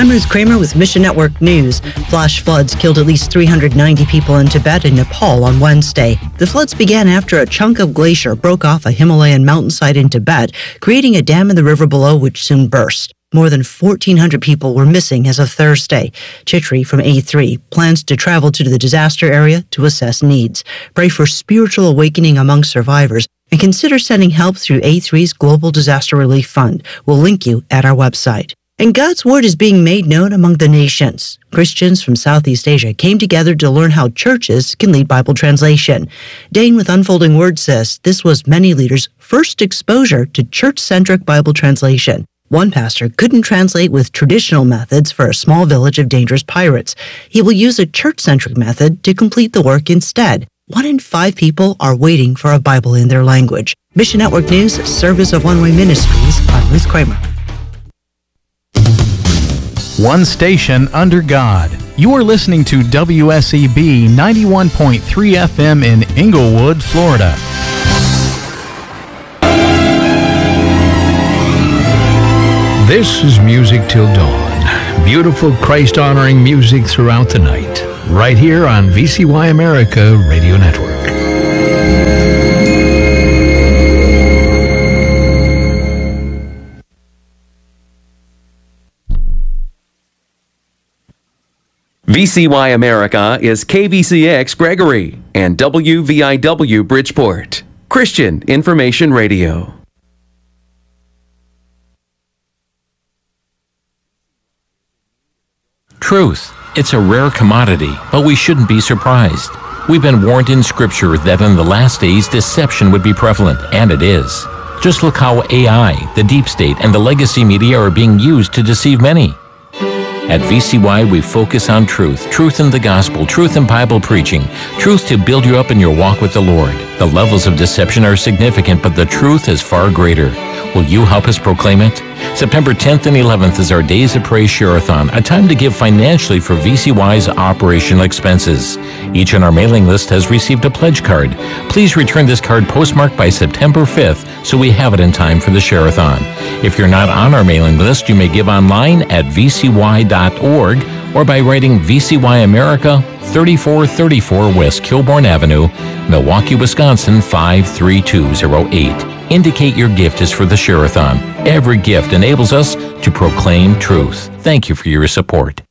Ruth Kramer with Mission Network News. Flash floods killed at least 390 people in Tibet and Nepal on Wednesday. The floods began after a chunk of glacier broke off a Himalayan mountainside in Tibet, creating a dam in the river below which soon burst. More than 1,400 people were missing as of Thursday. Chitri from A3 plans to travel to the disaster area to assess needs. Pray for spiritual awakening among survivors and consider sending help through A3's Global Disaster Relief Fund. We'll link you at our website. And God's Word is being made known among the nations. Christians from Southeast Asia came together to learn how churches can lead Bible translation. Dane with Unfolding Word says this was many leaders' first exposure to church-centric Bible translation. One pastor couldn't translate with traditional methods for a small village of dangerous pirates. He will use a church-centric method to complete the work instead. 1 in 5 people are waiting for a Bible in their language. Mission Network News, Service of One Way Ministries. I'm Ruth Kramer. One station under God. You are listening to WSEB 91.3 FM in Inglewood, Florida. This is Music Till Dawn. Beautiful Christ-honoring music throughout the night. Right here on VCY America Radio Network. VCY America is KVCX Gregory and WVIW Bridgeport. Christian Information Radio. Truth. It's a rare commodity, but we shouldn't be surprised. We've been warned in Scripture that in the last days deception would be prevalent, and it is. Just look how AI, the deep state, and the legacy media are being used to deceive many. At VCY, we focus on truth, truth in the gospel, truth in Bible preaching, truth to build you up in your walk with the Lord. The levels of deception are significant, but the truth is far greater. Will you help us proclaim it? September 10th and 11th is our Days of Praise Share-a-thon, a time to give financially for VCY's operational expenses. Each on our mailing list has received a pledge card. Please return this card postmarked by September 5th so we have it in time for the Share-a-thon. If you're not on our mailing list, you may give online at vcy.org or by writing VCY America, 3434 West Kilbourne Avenue, Milwaukee, Wisconsin 53208. Indicate your gift is for the Share-a-thon. Every gift enables us to proclaim truth. Thank you for your support.